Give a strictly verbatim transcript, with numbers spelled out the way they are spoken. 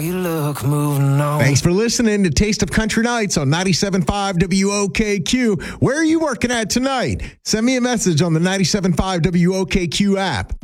You look moving on. Thanks for listening to Taste of Country Nights on ninety-seven point five W O K Q. Where are you working at tonight? Send me a message on the ninety-seven point five W O K Q app.